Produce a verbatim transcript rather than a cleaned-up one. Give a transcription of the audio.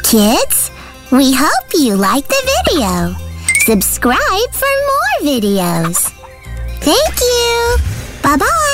Kids, we hope you liked the video. Subscribe for more videos. Thank you. Bye-bye.